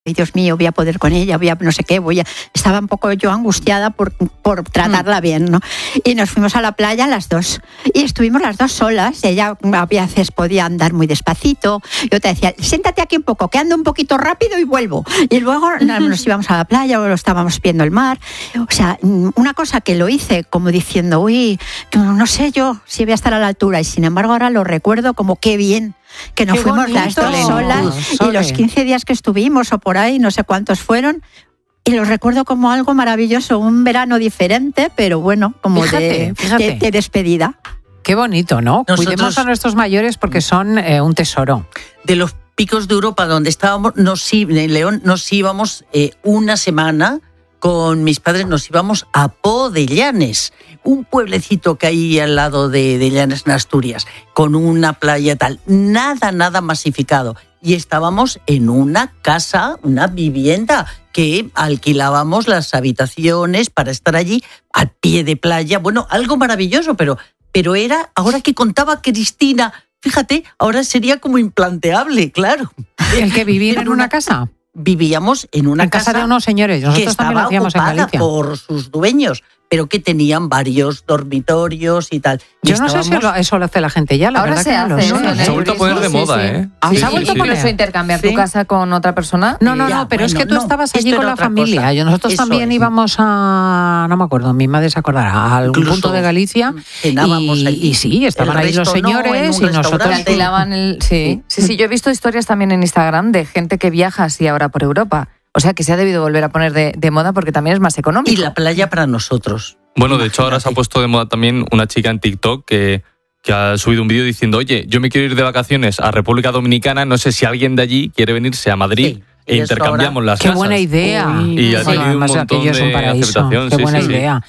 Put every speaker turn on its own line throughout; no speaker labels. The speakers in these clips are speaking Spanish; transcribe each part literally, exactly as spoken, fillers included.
y Dios mío, voy a poder con ella, voy a no sé qué, voy a... Estaba un poco yo angustiada por, por tratarla mm. bien, ¿no? Y nos fuimos a la playa las dos, y estuvimos las dos solas. Ella a veces podía andar muy despacito, yo te decía, siéntate aquí un poco, que ando un poquito rápido y vuelvo. Y luego nos íbamos a la playa o estábamos viendo el mar. O sea, una cosa que lo hice como diciendo, uy, no sé yo si voy a estar a la altura, y sin embargo ahora lo recuerdo como qué bien que nos
Qué
fuimos
bonito.
las dos solas,
Sole.
y los quince días que estuvimos o por ahí, no sé cuántos fueron, y los recuerdo como algo maravilloso, un verano diferente, pero bueno, como
Fíjate,
de,
fíjate.
de, de despedida.
Qué bonito, ¿no?
Nosotros-
Cuidemos a nuestros mayores porque son eh, un tesoro.
De los picos de Europa donde estábamos, nos, í- en León, nos íbamos eh, una semana con mis padres, nos íbamos a Po de Llanes, un pueblecito que hay al lado de, de Llanes, en Asturias, con una playa tal, nada, nada masificado. Y estábamos en una casa, una vivienda, que alquilábamos las habitaciones para estar allí al pie de playa. Bueno, algo maravilloso, pero, pero era, ahora que contaba Cristina, fíjate, ahora sería como implanteable, claro.
¿El que vivir en una casa?
Vivíamos en una
En casa
casa
de unos señores.
que
Nosotros también lo
estaba
hacíamos en
ocupada
Galicia.
por sus dueños, pero que tenían varios dormitorios y tal. Y
Yo no sé si
estábamos-
lo- eso lo hace la gente ya, la
Ahora
verdad
se
que no lo
hace,
sé.
¿no? En
Se ha
el
vuelto a poner de
turismo,
moda,
sí, sí.
¿eh?
Ah,
Sí,
se ha
sí,
vuelto a
sí.
poner.
Incluso intercambiar
Sí.
tu casa con otra persona.
No, no,
Ya,
no, pero es
bueno,
que tú
no,
estabas allí
esto
con
era
la
otra
familia.
cosa.
Yo, nosotros
Eso
también
es.
íbamos a, no me acuerdo, mi madre se acordará, a algún
Incluso
punto de Galicia.
cenábamos
y,
allí.
y sí, estaban
El
ahí los
resto no, en
señores
un
y nosotros.
restaurante.
Alquilaban el... Sí. sí, sí, yo he visto historias también en Instagram de gente que viaja así ahora por Europa. O sea, que se ha debido volver a poner de, de moda porque también es más económico.
Y la playa para nosotros.
Bueno, de hecho ahora se ha
Imagínate.
puesto de moda también una chica en TikTok que, que ha subido un vídeo diciendo, oye, yo me quiero ir de vacaciones a República Dominicana, no sé si alguien de allí quiere venirse a Madrid
Sí,
e
y eso
intercambiamos
ahora-
las
Qué
casas.
buena idea.
Uy,
Y ha
sí.
tenido un
además
montón
aquello es un
de
paraíso.
aceptación.
Qué
Sí,
buena
sí, sí.
idea.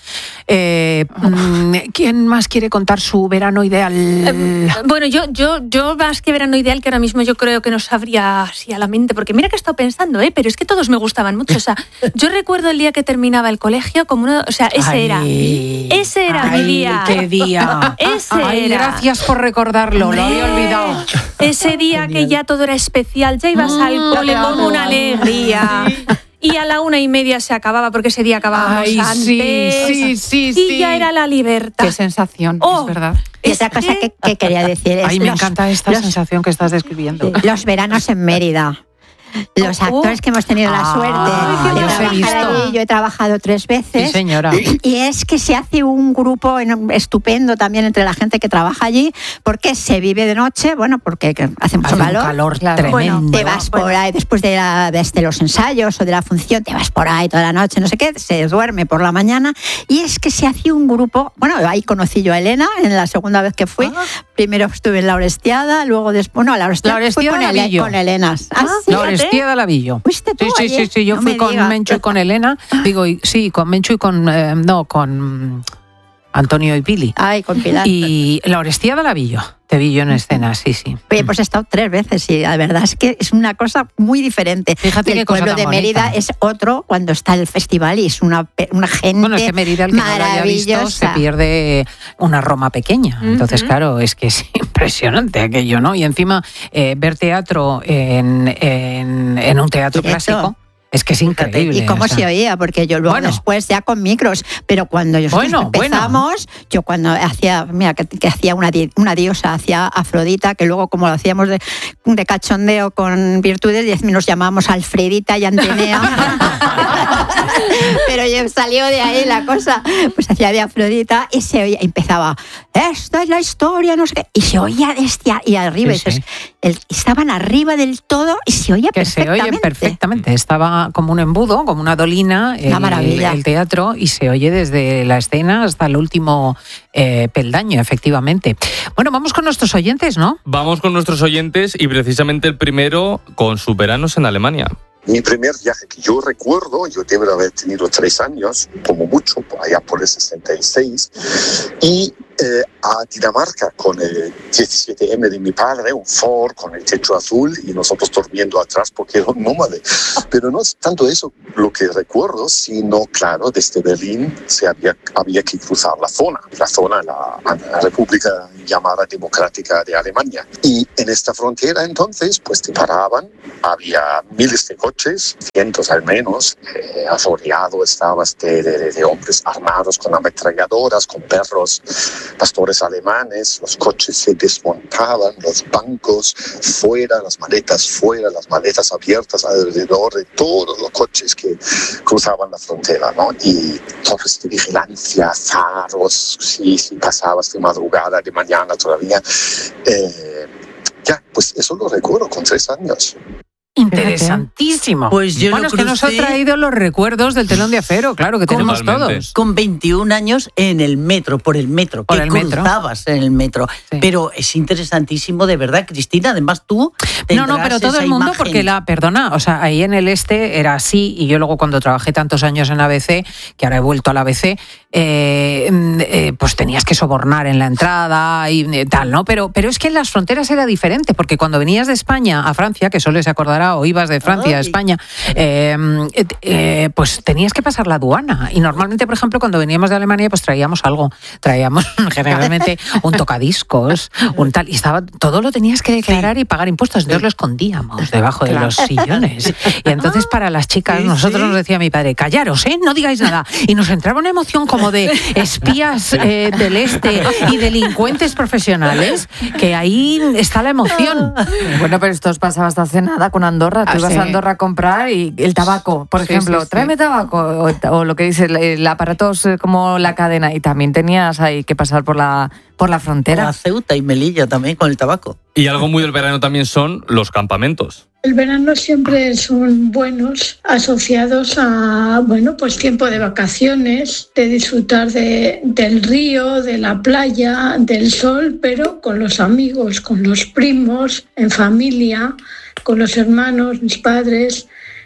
Eh, mm, ¿Quién más quiere contar su verano ideal?
Eh, Bueno, yo, yo, yo más que verano ideal, que ahora mismo yo creo que nos sabría así a la mente, porque mira que he estado pensando, ¿eh? Pero es que todos me gustaban mucho. O sea, yo recuerdo el día que terminaba el colegio como uno, o sea, ese
Ay,
era, ese era mi
ay,
día.
¡Qué día!
Ese
Ay,
era.
gracias por recordarlo, lo había
Hombre,
olvidado.
Ese día que ya todo era especial, ya ibas al
Mm,
cole
te
con
amo.
una alegría. Y a la una y media se acababa, porque ese día acabábamos
Ay,
antes.
sí, sí, sí,
Y
sí.
ya era la libertad.
Qué sensación,
Oh.
es verdad.
Y otra cosa que, que quería decir es
Ay, me
los,
encanta esta
los-
sensación que estás describiendo.
los veranos en Mérida. Los
Oh, oh.
actores que hemos tenido la
Ah,
suerte de
los he
trabajar
visto.
allí, yo he trabajado tres veces.
Sí, señora.
Y es que se hace un grupo en- estupendo también entre la gente que trabaja allí, porque se vive de noche, bueno, porque que hace mucho
Hace un
calor.
calor
Claro.
tremendo.
Bueno, te vas por ahí después de, la- desde los ensayos o de la función, te vas por ahí toda la noche, no sé qué, se duerme por la mañana. Y es que se hace un grupo, bueno, ahí conocí yo a Elena en la segunda vez que fui. Primero estuve en la Orestiada, luego después, no, la Orestiada,
La
fui
Orestiada
con,
de
Ele-
Lavillo.
con Elena. Ah,
La
fíjate.
Orestía de Lavillo.
¿Fuiste tú
Sí, sí,
ayer?
sí, sí, yo
No
fui
me
con
digas.
Menchu y con Elena. Digo, y- sí, con Menchu y con. eh, no, con mm, Antonio y Pili.
Ay, con Pilar.
Y la Orestía de Lavillo. Te vi yo en escena, sí, sí.
Oye, pues he estado tres veces y la verdad es que es una cosa muy diferente.
Fíjate
Y
qué
el
cosa
pueblo
tan
de Mérida
bonita.
es otro cuando está el festival y es una, pe- una gente
Bueno, es que Mérida, el que no lo haya visto, se
maravillosa.
pierde una Roma pequeña. Entonces,
Ujú.
claro, es que es impresionante aquello, ¿no? Y encima, eh, ver teatro en, en, en un teatro
Directo.
clásico es que es increíble.
¿Y cómo
o sea.
se oía? Porque yo luego
Bueno.
después ya con micros, pero cuando nosotros
Bueno,
empezamos, yo cuando hacía, mira, que, que hacía una, di- una diosa, hacía Afrodita, que luego como lo hacíamos de, de cachondeo con virtudes, nos llamábamos Alfredita y Antenea. Pero ya salió de ahí la cosa, pues hacía de Afrodita y se oía, empezaba, esta es la historia, no sé qué, y se oía desde ahí arriba,
Sí,
y dices,
sí.
el- estaban arriba del todo y se oía
Que se
perfectamente.
oye perfectamente. Estaba como un embudo, como una dolina,
Una
el,
maravilla.
el teatro, y se oye desde la escena hasta el último eh, peldaño, efectivamente. Bueno, vamos con nuestros oyentes, ¿no?
Vamos con nuestros oyentes y precisamente el primero con sus veranos en Alemania.
Mi primer viaje que yo recuerdo, yo debo de haber tenido tres años, como mucho, por allá por el sesenta y seis, y eh, a Dinamarca con el diecisiete eme de mi padre, un Ford con el techo azul y nosotros durmiendo atrás porque era un nómade. Pero no es tanto eso lo que recuerdo, sino, claro, desde Berlín se había, había que cruzar la zona, la zona, la, la República llamada democrática de Alemania. Y en esta frontera entonces pues te paraban, había miles de coches, cientos al menos, eh, azoreado estabas de, de, de hombres armados con ametralladoras, con perros, pastores alemanes, los coches se desmontaban, los bancos fuera, las maletas fuera, las maletas abiertas alrededor de todos los coches que cruzaban la frontera, ¿no? Y torres de vigilancia, faros, si, si pasabas de madrugada, de mañana todavía. Eh, ya, pues eso lo recuerdo con tres años.
Interesantísimo.
Pues yo
bueno,
lo
es que nos ha
crucé
traído los recuerdos del telón de acero, claro, que tenemos
Totalmente.
todos.
con veintiún años en el metro, por el metro,
Por
que
el metro.
cruzabas en el metro.
Sí.
Pero es interesantísimo, de verdad, Cristina. Además, tú
No, no,
tendrás
pero todo
esa
el mundo,
imagen.
porque la, perdona, o sea, ahí en el este era así, y yo luego cuando trabajé tantos años en A B C, que ahora he vuelto a la A B C, eh, eh, pues tenías que sobornar en la entrada y eh, tal, ¿no? Pero, pero es que en las fronteras era diferente, porque cuando venías de España a Francia, que solo se acordará, o ibas de Francia a
Ay.
España, eh, eh, eh, pues tenías que pasar la aduana. Y normalmente, por ejemplo, cuando veníamos de Alemania, pues traíamos algo, traíamos generalmente un tocadiscos, un tal, y estaba, todo lo tenías que declarar y pagar impuestos, entonces lo escondíamos debajo de los sillones. Y entonces para las chicas,
Sí,
nosotros
sí.
nos decía mi padre, callaros, ¿eh? No digáis nada. Y nos entraba una emoción como de espías eh, del este y delincuentes profesionales, que ahí está la emoción.
Bueno, pero esto os pasaba hasta hace nada con Andorra. Tú
Ah,
ibas
sí.
a Andorra a comprar y el tabaco, por
Sí,
ejemplo,
sí, sí.
tráeme tabaco, o, o lo que dice el, el aparatos eh, como la cadena, y también tenías ahí que pasar por la por la
Era
frontera.
Ceuta y Melilla también con el tabaco.
Y algo muy del verano también son los campamentos.
El verano siempre son buenos, asociados a, bueno, pues tiempo de vacaciones, de disfrutar de, del río, de la playa, del sol, pero con los amigos, con los primos, en familia, con los hermanos, mis padres,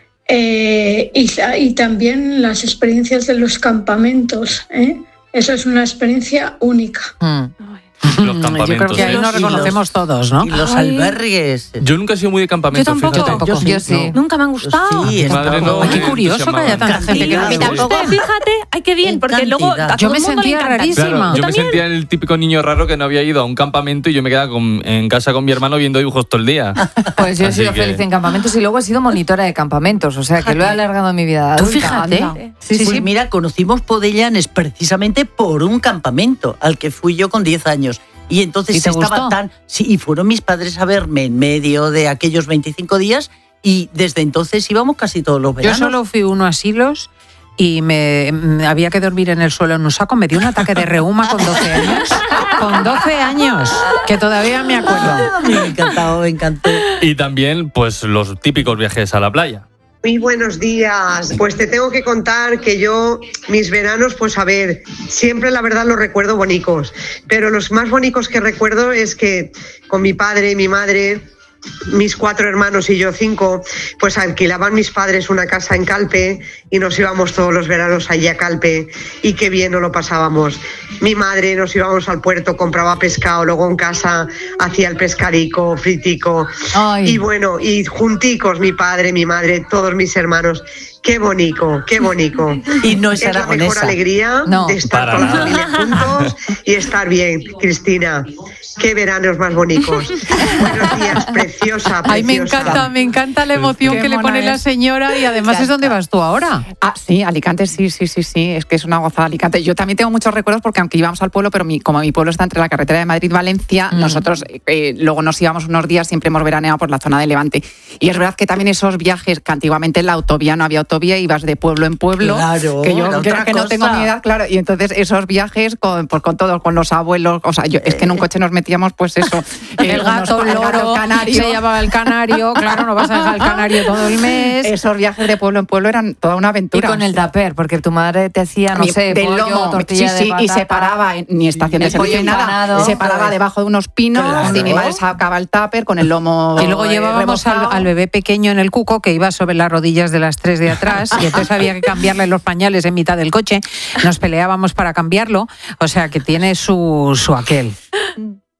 eh, y, y también las experiencias de los campamentos, ¿eh? Eso es una experiencia única.
Mm.
Los campamentos.
Yo creo que ahí
¿eh?
nos reconocemos todos, ¿no?
Y los
Ay.
albergues.
Yo nunca he sido muy de campamento.
Yo tampoco.
fíjate.
Yo tampoco.
Yo sí.
Nunca me han gustado.
Sí,
Mi madre no.
Ay, qué
me
curioso que haya tanta
entusiasmaba.
gente que no
A
le
mí
gusta.
tampoco.
Fíjate, ay, qué bien,
En
porque luego a
cantidad.
todo
Yo me
el mundo le
sentía
encanta.
rarísima.
Claro,
¿Tú
yo me
también?
sentía el típico niño raro que no había ido a un campamento y yo me quedaba con- en casa con mi hermano viendo dibujos todo el día.
Pues yo he
Así
sido
que-
feliz en campamentos y luego he sido monitora de campamentos, o sea que lo he alargado en mi vida
Tú
adulta.
fíjate.
anda.
Sí, pues mira, conocimos Podellanes precisamente por un campamento al que fui yo con diez años. Y entonces
¿Y te
estaba
gustó?
tan... Sí, y fueron mis padres a verme en medio de aquellos veinticinco días y desde entonces íbamos casi todos los
Yo
veranos.
solo fui uno a asilos y me, me había que dormir en el suelo en un saco. Me dio un ataque de reuma con doce años. Con doce años, que todavía me acuerdo.
Ah, me encantó, me encantó.
Y también, pues, los típicos viajes a la playa.
Muy buenos días. Pues te tengo que contar que yo, mis veranos, pues a ver, siempre la verdad los recuerdo bonitos, pero los más bonitos que recuerdo es que con mi padre, mi madre, mis cuatro hermanos y yo cinco, pues alquilaban mis padres una casa en Calpe y nos íbamos todos los veranos allí a Calpe y qué bien nos lo pasábamos. Mi madre nos íbamos al puerto, compraba pescado, luego en casa hacía el pescadico, fritico.
Ay.
Y bueno, y junticos mi padre, mi madre, todos mis hermanos. Qué bonito, qué bonito.
Y no es
Es la mejor
aragonesa.
alegría
No.
de estar
Para
con la
nada.
familia juntos y estar bien, Cristina. Qué veranos más bonitos. Buenos días, preciosa, preciosa.
Ay, me encanta, me encanta la emoción
Qué
que le
mona
pone la
es.
señora y además es donde vas tú ahora.
Ah, sí, Alicante, sí, sí, sí, sí, es que es una gozada Alicante. Yo también tengo muchos recuerdos porque aunque íbamos al pueblo, pero mi, como mi pueblo está entre la carretera de Madrid-Valencia,
Mm.
nosotros eh, luego nos íbamos unos días, siempre hemos veraneado por la zona de Levante. Y es verdad que también esos viajes, que antiguamente en la autovía no había autovía, ibas de pueblo en pueblo,
Claro,
que yo
era
creo
otra
que no
cosa.
tengo ni edad, claro, y entonces esos viajes con, pues, con todos, con los abuelos, o sea, yo, es que en un coche nos metíamos pues eso. eh,
El gato,
unos-
el loro,
canario.
se llamaba el canario, claro, no vas a dejar el canario todo el mes.
Esos viajes de pueblo en pueblo eran toda una
Y
aventura.
con el tupper, porque tu madre te hacía, no
Mi-
sé,
del
pollo,
lomo,
tortilla
sí, sí,
de
y se
patata.
paraba en ni estación de
El
servicio
pollo
ni nada,
empanado.
se paraba debajo de unos pinos
Claro.
y mi madre sacaba el tupper con el lomo
Y luego
eh,
llevábamos al,
rebozado.
al bebé pequeño en el cuco que iba sobre las rodillas de las tres de atrás y entonces había que cambiarle los pañales en mitad del coche. Nos peleábamos para cambiarlo, o sea que tiene su, su aquel.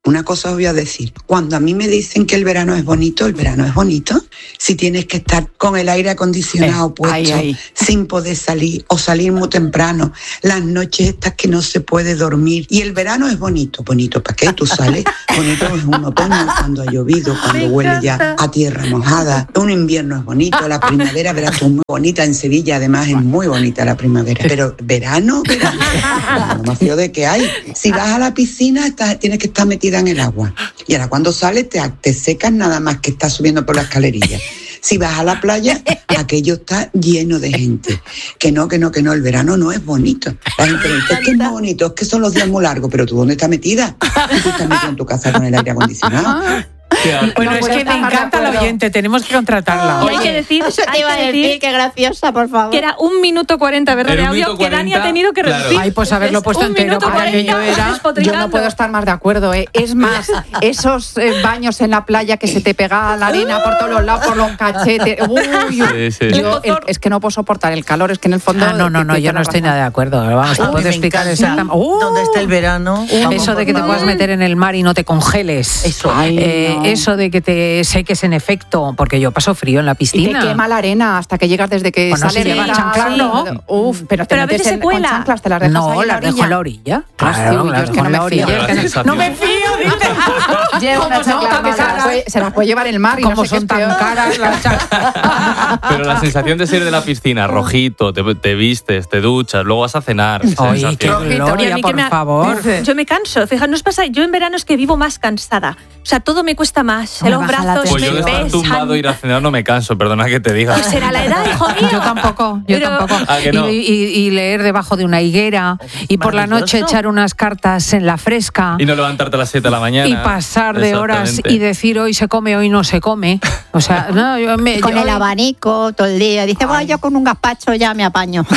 una cosa os voy a decir. Cuando a mí me dicen que el verano es bonito, el verano es bonito. Si tienes que estar con el aire acondicionado
Eh,
puesto,
ahí, ahí.
sin poder salir o salir muy temprano, las noches estas que no se puede dormir. Y el verano es bonito. Bonito, ¿para qué? Tú sales. Bonito es un otoño cuando ha llovido, cuando huele ya a tierra mojada. Un invierno es bonito, la primavera, verás tú, muy bonita en Sevilla, además es muy bonita la primavera. Pero verano, verano, lo más feo de que hay. Si vas a la piscina, estás, tienes que estar metida en el agua. Y ahora cuando sales te, te secas nada más que estás subiendo por la escalerilla. Si vas a la playa, aquello está lleno de gente. Que no, que no, que no, el verano no es bonito. La gente dice, es que es muy bonito, es que son los días muy largos, pero ¿tú dónde estás metida? ¿Y tú estás metida en tu casa con el aire acondicionado?
Bueno,
No
es
puedo
que me
estar más de
encanta el
acuerdo.
oyente, tenemos que contratarla.
Y hay que decir,
Eso te
hay
iba a
que
decir,
decir
qué graciosa, por favor.
que era un minuto cuarenta, ¿verdad?
Era
De
un
audio
minuto
que Dani ha
cuarenta,
tenido que
claro.
reducir.
Ay, pues haberlo
Es
puesto
un
entero
minuto
para que yo
cuarenta,
era-
despotricando.
Yo no puedo estar más de acuerdo, ¿eh? Es más, esos eh, baños en la playa que se te pega la arena por todos los lados, por los cachetes. Uy, uy.
Sí, sí.
Yo, el- es que no puedo soportar el calor, es que en el fondo...
Ah, no, no, no,
te- te
yo no
la
estoy
razón.
nada de acuerdo. Vamos, te
Uy,
puedo
me
explicar
encanta.
exactamente. ¡Uh!
¿Dónde está el verano? Vamos,
Eso de
por
que te
favor.
puedas meter en el mar y no te congeles.
Eso.
Ay,
Eh,
no.
Eso de que te seques en efecto, porque yo paso frío en la
Y te
piscina.
quema la arena hasta que llegas desde que
Bueno,
sale
si llevas
la-
chanclas,
sí.
no.
Uf, pero te
Pero a
metes
veces
en,
se
con
cuela.
chanclas, te las dejas
No,
ahí en
las dejo en la orilla.
Hostia,
Claro,
yo
las
es que
dejo
no
en la
me
orilla.
fío.
Es que no-
Sensación.
No me fío, dice.
Lleva una
¿Cómo son
chancla
tan
más, se las
caras?
puede- se las puede llevar el mar y
Como
no sé qué
son
es
tan
peor.
caras las chanclas.
Pero la sensación de salir de la piscina, rojito, te, te vistes, te duchas, luego vas a cenar. esa
Oye,
sensación.
qué
Y a
gloria,
mí que
por
me ha-
favor.
Yo me canso, fíjate, no os pasa, yo en verano es que vivo más cansada. O sea, todo me cuesta más.
Me
Los
baja la
brazos
Pues yo
me
de estar
pesan.
tumbado e ir a cenar no me canso, perdona que te diga.
Pues será la edad, hijo mío.
Yo tampoco, yo
Pero-
tampoco.
¿A que no?
Y, y- y leer debajo de una higuera y por la noche
maravilloso.
echar unas cartas en la fresca.
Y no levantarte a las siete de la mañana.
Y pasar de horas
Exactamente.
y decir hoy se come, hoy no se come. O sea, no, yo me,
Con
yo-
el abanico todo el día. Dice, bueno, yo con un gazpacho ya me apaño.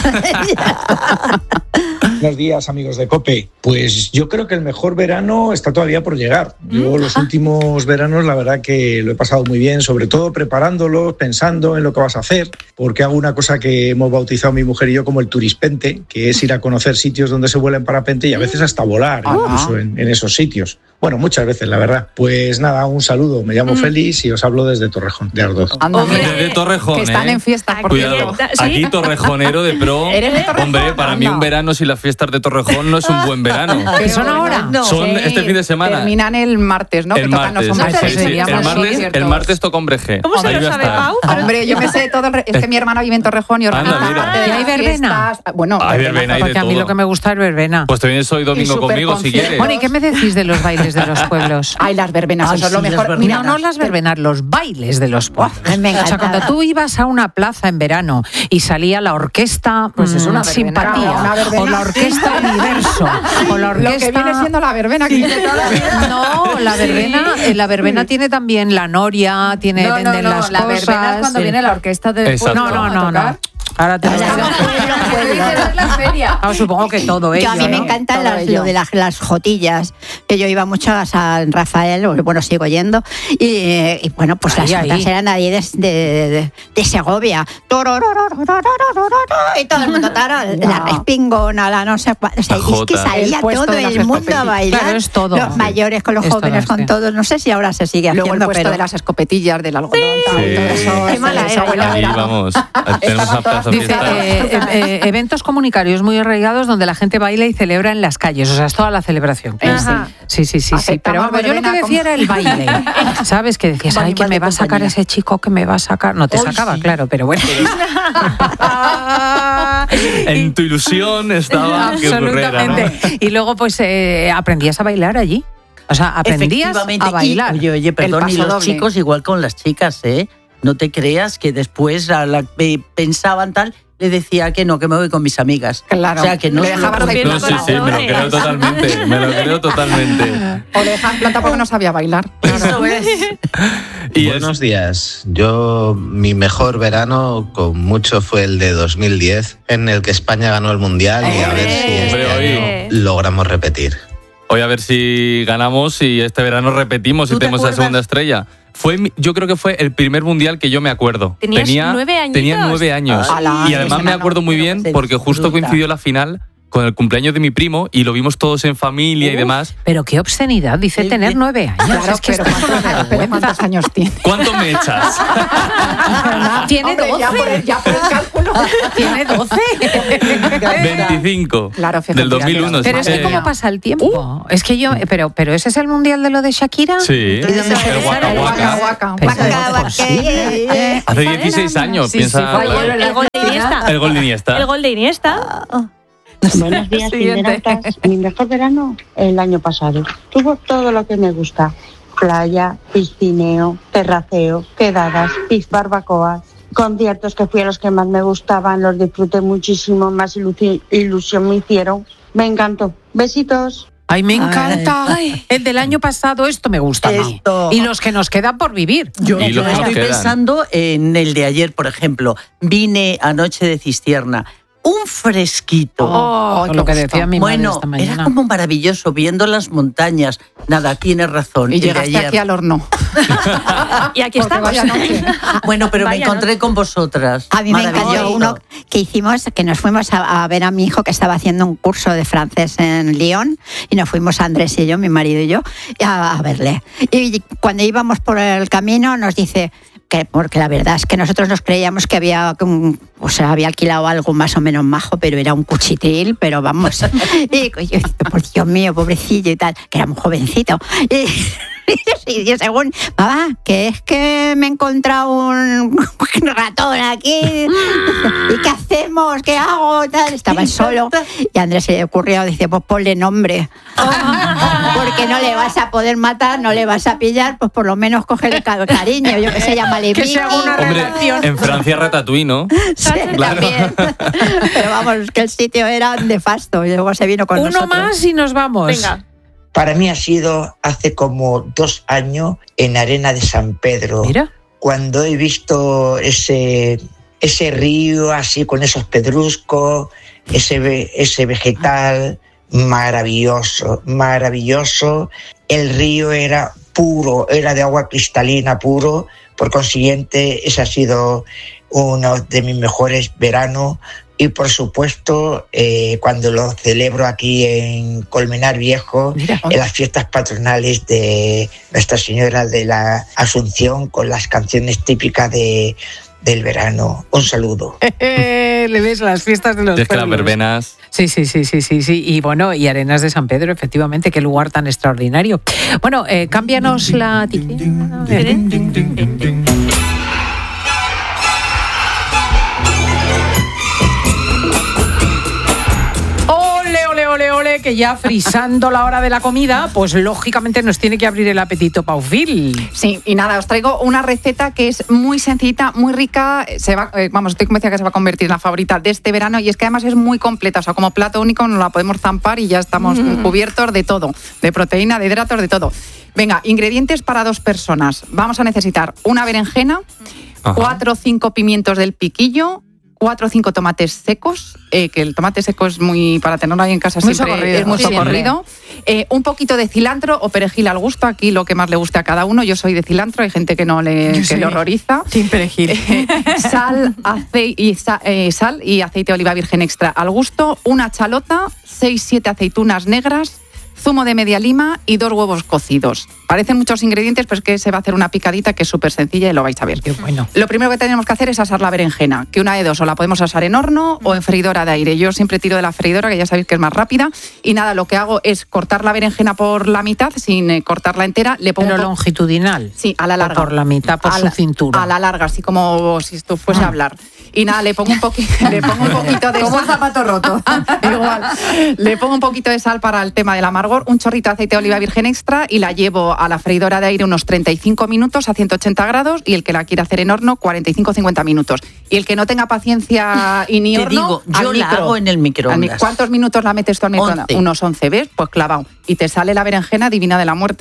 Buenos días, amigos de COPE. Pues yo creo que el mejor verano está todavía por llegar. Yo los últimos veranos, la verdad que lo he pasado muy bien, sobre todo preparándolos, pensando en lo que vas a hacer, porque hago una cosa que hemos bautizado mi mujer y yo como el turispente, que es ir a conocer sitios donde se vuela en parapente y a veces hasta volar, incluso en, en esos sitios. Bueno, muchas veces, la verdad. Pues nada, un saludo. Me llamo Félix y os hablo desde Torrejón, de Ardoz.
Anda,
Hombre,
mira,
Desde Torrejón,
que están
¿eh?
en fiestas, por
Cuidado,
cierto.
Sí.
aquí torrejonero de pro.
¿Eres de Torrejón?
Hombre, para mí
Anda.
un verano sin las fiestas de Torrejón no es un buen verano.
¿Qué son ahora?
No.
Son
Sí,
este fin de semana.
Terminan el martes, ¿no?
El
que tocan
martes,
los hombres.
sí,
sí, sí.
seríamos
El martes,
ciertos.
el martes toca Hombreje.
¿Cómo se
Ahí
lo
voy a
sabe,
estar.
Pau?
Hombre, yo me sé todo. el re- Es que mi hermana vive en Torrejón y organiza
Anda, mira.
parte de
¿Y hay
las
verbena?
fiestas. Bueno,
Hay verbena, hay de
Porque a mí
todo.
lo que me gusta es verbena.
Pues te vienes hoy domingo
súper
conmigo si
conciertos.
quieres.
Bueno, ¿y qué me decís de los bailes de los pueblos?
Ay, las verbenas,
Ay,
eso es lo
sí, las
mejor.
verbenas.
No, no las verbenas, los bailes de los pueblos.
Ay, me
O sea,
encantaba.
cuando tú ibas a una plaza en verano y salía la orquesta
Pues es una
mm,
verbena,
simpatía,
una verbena.
o la orquesta universo, o la
Lo que
orquesta...
viene siendo la verbena que dice toda la vida.
No, la verbena, eh, la verbena tiene también la noria, tiene
No, no,
venden
no,
las
la
cosas.
verbena es cuando
Sí.
viene la orquesta de
Exacto.
No, no, no, no. Ahora te lo
Hola.
digo.
Es la feria.
Ah, supongo que todo ello,
Yo a mí me
¿no?
encantan
Todo
las,
ello.
lo de las, las jotillas, que yo iba mucho a San Rafael, o bueno, sigo yendo, y, eh, y bueno, pues
Ahí,
las jotas
ahí.
eran ahí de, de, de- de Segovia. Y todo el mundo, tara, la respingona, la no sé cuál. O sea,
La
es que
jota.
salía
El puesto
todo
de las
el mundo a
escopetillas.
bailar.
Claro, es todo.
Los mayores con los
Es
jóvenes,
todo,
con
sí.
todos. No sé si ahora se sigue
Luego el
haciendo,
puesto
pero...
de las escopetillas, del algodón, tal,
Sí.
todo eso.
Qué
eso
mala
de
era,
esa abuela
Ahí
era-
vamos. Tenemos una plaza
Dice,
fiesta.
eh, eh, eh, eventos comunitarios muy arraigados donde la gente baila y celebra en las calles. O sea, es toda la celebración. claro.
Ajá.
Sí, sí, sí, sí. Pero
Aceptamos
vamos, yo lo que
verbena
decía era el baile. ¿Sabes? Que decías,
Va
ay, que
animal
me
de
va a sacar
compañía.
ese chico, que me va a sacar. No te
Hoy
sacaba,
sí.
claro, pero bueno.
En tu ilusión estaba que ocurriera, ¿no?
Absolutamente. Y luego, pues, eh, aprendías a bailar allí. O sea, aprendías
Efectivamente.
a bailar.
Y, oye, oye, perdón, y
paso
los
doble.
chicos igual con las chicas, ¿eh? No te creas que después a la, eh, pensaban tal, le decía que no, que me voy con mis amigas.
Claro.
O sea, que no
Le
se lo
dejabas ahí
prohibían.
No, sí, sí, me lo creo totalmente. Me lo creo totalmente.
O le dejan planta porque no sabía bailar.
Eso es.
Y es-
Buenos días. Yo, mi mejor verano con mucho fue el de dos mil diez, en el que España ganó el Mundial y a ver si este
Hombre,
año
oye.
logramos repetir.
Hoy a ver si ganamos y este verano repetimos y
¿Tú te
tenemos la
acuerdas?
segunda estrella. Fue, mi- yo creo que fue el primer mundial que yo me acuerdo.
¿Tenías
tenía
nueve añitos?
Tenía nueve años.
Ala,
y
qué
además me
enano.
acuerdo muy bien
Pero
porque justo
disfruta.
coincidió la final con el cumpleaños de mi primo y lo vimos todos en familia uh, y demás.
Pero qué obscenidad, dice el, tener nueve años.
Claro,
es que
pero ¿cuántos, pero ¿cuántos años tiene?
¿Cuánto me echas?
Tiene
Hombre,
doce.
Ya por, el, ya por el cálculo.
Tiene doce.
veinticinco.
Claro, fíjate,
del dos mil uno.
Pero
sí.
es que cómo pasa el tiempo. Uh. Es que yo, pero, pero ese es el mundial de lo de Shakira.
Sí. ¿Y dónde
se
el Waka Waka. Hace dieciséis años,
sí,
piensa.
Sí, fue el, el gol de Iniesta.
El gol de Iniesta.
El gol de Iniesta.
Buenos días, Cinderautas. Mi mejor verano el año pasado. Tuvo todo lo que me gusta. Playa, piscineo, terraceo, quedadas, pis barbacoas, conciertos que fui a los que más me gustaban, los disfruté muchísimo, más ilusión, ilusión me hicieron. Me encantó. Besitos.
Ay, me encanta. Ay. El del año pasado, esto me gusta
Esto.
a mí. Y los que nos quedan por vivir.
Yo,
y
yo
los que
estoy
nos
pensando en el de ayer, por ejemplo. Vine anoche de Cistierna. Un fresquito.
Oh, oh, lo que decía mi madre
bueno,
esta mañana.
era como maravilloso, viendo las montañas. Nada, tienes razón.
Y llegaste aquí al horno.
Y aquí estamos.
Bueno, pero
Vaya,
me encontré
¿no?
con vosotras.
A mí me encantó uno que hicimos, que nos fuimos a, a ver a mi hijo que estaba haciendo un curso de francés en Lyon y nos fuimos Andrés y yo, mi marido y yo, a, a verle. Y cuando íbamos por el camino nos dice... Que, porque la verdad es que nosotros nos creíamos que había, o sea, había alquilado algo más o menos majo, pero era un cuchitril, pero vamos. Y yo, por Dios mío, pobrecillo y tal, que era muy jovencito. Y, y yo según, papá, que es que me he encontrado un ratón aquí, ¿y qué hacemos? ¿Qué hago? Tal. Estaba solo y a Andrés se le ocurrió, dice, pues ponle nombre. Porque no le vas a poder matar, no le vas a pillar, pues por lo menos cógele cariño, yo que sé, llámale
que sea una
Hombre,
relación.
En Francia Ratatouille, ¿no?
Sí,
claro.
También. Pero vamos, que el sitio era nefasto y luego se vino con
Uno
nosotros.
más y nos vamos.
Venga.
Para mí ha sido hace como dos años en Arena de San Pedro.
Mira.
Cuando he visto ese, ese río así con esos pedruscos, ese, ese vegetal maravilloso, maravilloso. El río era puro, era de agua cristalina puro. Por consiguiente, ese ha sido uno de mis mejores veranos. Y por supuesto, eh, cuando lo celebro aquí en Colmenar Viejo, Mira. en las fiestas patronales de Nuestra Señora de la Asunción, con las canciones típicas de, del verano. Un saludo.
Le ves las fiestas de los
Es que las verbenas.
Sí, sí, sí, sí, sí, sí. Y bueno, y Arenas de San Pedro, efectivamente, qué lugar tan extraordinario. Bueno, eh, cámbianos la... Ole, ole, que ya frisando la hora de la comida, pues lógicamente nos tiene que abrir el apetito Paufil.
Sí, y nada, os traigo una receta que es muy sencillita, muy rica, se va, eh, vamos, estoy convencida que se va a convertir en la favorita de este verano y es que además es muy completa, o sea, como plato único nos la podemos zampar y ya estamos mm. cubiertos de todo, de proteína, de hidratos, de todo. Venga, ingredientes para dos personas. Vamos a necesitar una berenjena, Ajá. cuatro o cinco pimientos del piquillo, cuatro o cinco tomates secos, eh, que el tomate seco es muy, para tenerlo ahí en casa muy siempre socorrido, es muy socorrido. Eh, un poquito de cilantro o perejil al gusto, aquí lo que más le guste a cada uno. Yo soy de cilantro, hay gente que no le, que le horroriza.
Sin perejil.
Eh, sal, ace- y sa- eh, sal y aceite de oliva virgen extra al gusto, una chalota, seis siete aceitunas negras, zumo de media lima y dos huevos cocidos. Parecen muchos ingredientes, pero es que se va a hacer una picadita que es súper sencilla y lo vais a ver.
Qué bueno.
Lo primero que tenemos que hacer es asar la berenjena, que una de dos, o la podemos asar en horno o en freidora de aire. Yo siempre tiro de la freidora, que ya sabéis que es más rápida. Y nada, lo que hago es cortar la berenjena por la mitad, sin eh, cortarla entera. Le pongo
¿Pero
po-
longitudinal?
Sí, a la larga.
¿O por la mitad, por
a
su
la,
cintura?
A la larga, así como si esto fuese
Ah.
a hablar. Y nada, le pongo un poquito, le pongo un poquito de
Como
sal.
un zapato roto.
Igual. Le pongo un poquito de sal para el tema del amargor, un chorrito de aceite de oliva virgen extra y la llevo a la freidora de aire unos treinta y cinco minutos a ciento ochenta grados y el que la quiera hacer en horno cuarenta y cinco a cincuenta minutos. Y el que no tenga paciencia y ni
Te
horno,
digo, yo
al
la
micro.
hago en el microondas.
Al mi- ¿Cuántos minutos la metes tú al microondas?
once.
Unos once, ¿ves? Pues clavado. Y te sale la berenjena divina de la muerte.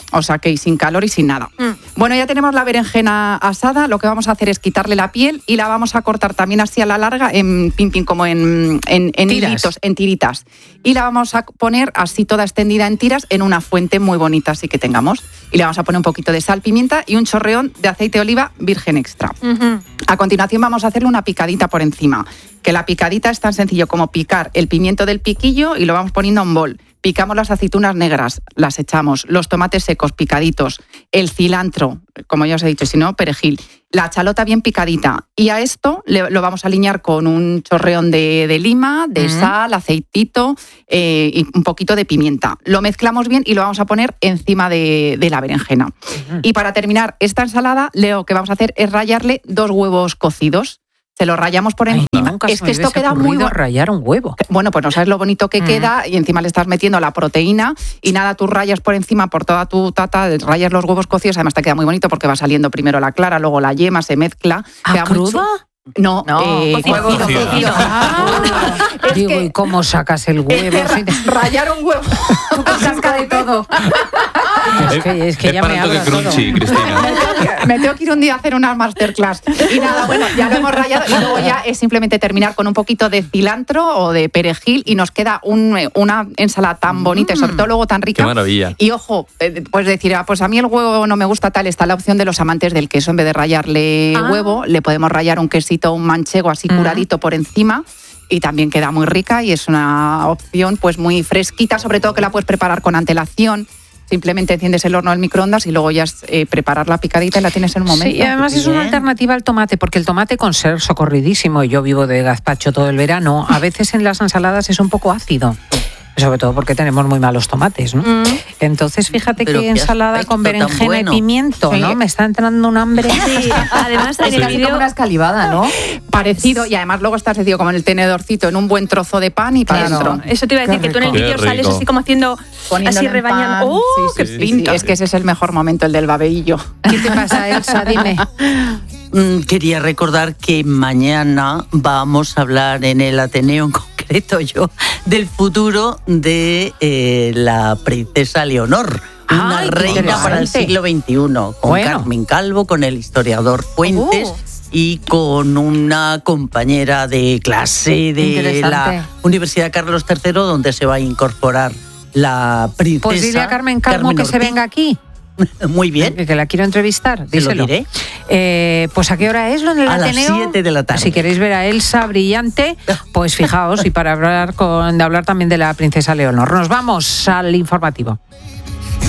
O sea que sin calor y sin nada. Mm. Bueno, ya tenemos la berenjena asada. Lo que vamos a hacer es quitarle la piel y la vamos a cortar también así a la larga, en pin, pin, como en, en, en hilitos, en tiritas. Y la vamos a poner así toda extendida en tiras en una fuente muy bonita así que tengamos. Y le vamos a poner un poquito de sal, pimienta y un chorreón de aceite de oliva virgen extra. Uh-huh. A continuación vamos a hacerle una picadita por encima. Que la picadita es tan sencillo como picar el pimiento del piquillo y lo vamos poniendo en bol. Picamos las aceitunas negras, las echamos, los tomates secos picaditos, el cilantro, como ya os he dicho, si no, perejil, la chalota bien picadita. Y a esto le, lo vamos a aliñar con un chorreón de, de lima, de uh-huh. sal, aceitito eh, y un poquito de pimienta. Lo mezclamos bien y lo vamos a poner encima de, de la berenjena. Uh-huh. Y para terminar esta ensalada, lo que vamos a hacer es rallarle dos huevos cocidos. Se lo rayamos por encima. Ay, nunca es que esto queda muy bueno.
Rayar un huevo.
Bueno, pues no sabes lo bonito que mm. queda y encima le estás metiendo la proteína y nada, tú rayas por encima por toda tu tata, rayas los huevos cocidos, además te queda muy bonito porque va saliendo primero la clara, luego la yema, se mezcla.
¿Ah, crudo?
No,
no
eh,
huevo cocido. Ah, digo, que, ¿y cómo sacas el huevo?
Es que rayar un huevo.
Tú casca de todo.
Es que, es que es ya me habla todo.
Crunchy, Cristina.
Me tengo que ir un día a hacer una masterclass. Y nada, bueno, ya lo hemos rayado y luego ya es simplemente terminar con un poquito de cilantro o de perejil y nos queda un, una ensalada tan bonita y sobre todo luego tan rica.
Qué maravilla.
Y ojo, pues decir, ah, pues a mí el huevo no me gusta tal, está la opción de los amantes del queso. En vez de rallarle ah. huevo, le podemos rallar un quesito, un manchego así curadito uh-huh. por encima. Y también queda muy rica y es una opción pues muy fresquita, sobre todo que la puedes preparar con antelación. Simplemente enciendes el horno del microondas y luego ya es eh, preparar la picadita y la tienes en un momento.
Sí, y además es una alternativa al tomate, porque el tomate, con ser socorridísimo, yo vivo de gazpacho todo el verano, a veces en las ensaladas es un poco ácido. Sobre todo porque tenemos muy malos tomates, ¿no? Mm. Entonces, fíjate
Pero
que ensalada con berenjena bueno. y pimiento, ¿no? Sí. Me está entrando un hambre.
Sí, además es casi como una escalivada, ¿no?
Parecido, y además luego estás decidido como en el tenedorcito, en un buen trozo de pan y para
claro.
adentro.
Eso te iba a decir, qué que tú en el vídeo sales así como haciendo,
poniéndole
así rebañando. ¡Oh,
sí,
qué
sí,
pinta!
Sí, es que ese es el mejor momento, el del babeillo.
¿Qué te pasa, Elsa? Dime.
Quería recordar que mañana vamos a hablar en el Ateneo en concreto yo del futuro de eh, la princesa Leonor, una
Ay,
reina para el siglo veintiuno, con bueno. Carmen Calvo, con el historiador Fuentes uh. y con una compañera de clase de la Universidad Carlos tercero, donde se va a incorporar la princesa.
Pues dile a Carmen Calvo Carmen que Ortiz. Se venga aquí.
Muy bien.
Que la quiero entrevistar, díselo.
Lo diré.
Eh, pues ¿a qué hora es lo en el
a
Ateneo?
A las siete de la tarde.
Si queréis ver a Elsa brillante, pues fijaos, y para hablar con, de hablar también de la princesa Leonor. Nos vamos al informativo.